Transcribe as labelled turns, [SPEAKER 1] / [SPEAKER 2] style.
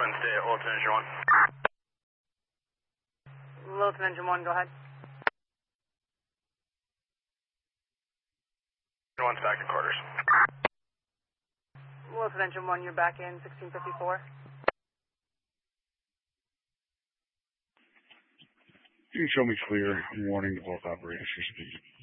[SPEAKER 1] stay at Littleton Engine 1.
[SPEAKER 2] Littleton Engine 1, go ahead.
[SPEAKER 1] 1's back in quarters.
[SPEAKER 2] Littleton Engine 1, you're back in 1654.
[SPEAKER 3] You can show me clear. Warning to both operators for speed.